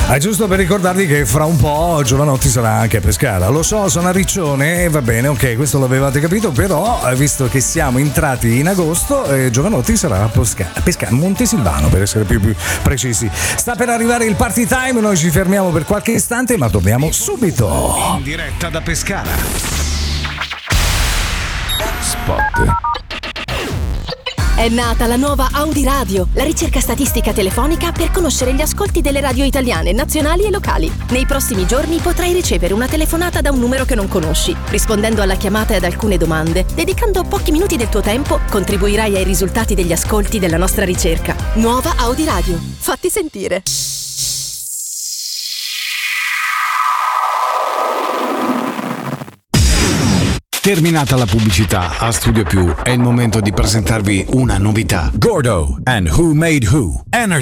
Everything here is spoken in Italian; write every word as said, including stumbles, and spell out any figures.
È giusto per ricordarvi che fra un po' Giovanotti sarà anche a Pescara. Lo so, sono a Riccione, va bene, ok, questo l'avevate capito, però visto che siamo entrati in agosto, eh, Giovanotti sarà a Pescara, a Pescara, Montesilvano per essere più, più precisi. Sta per arrivare il party time, noi ci fermiamo per qualche istante, ma torniamo subito. In diretta da Pescara. Spot. È nata la nuova Audi Radio, la ricerca statistica telefonica per conoscere gli ascolti delle radio italiane, nazionali e locali. Nei prossimi giorni potrai ricevere una telefonata da un numero che non conosci. Rispondendo alla chiamata e ad alcune domande, dedicando pochi minuti del tuo tempo, contribuirai ai risultati degli ascolti della nostra ricerca. Nuova Audi Radio. Fatti sentire. Terminata la pubblicità, a Studio Più è il momento di presentarvi una novità. Gordo and Who Made Who. Energy.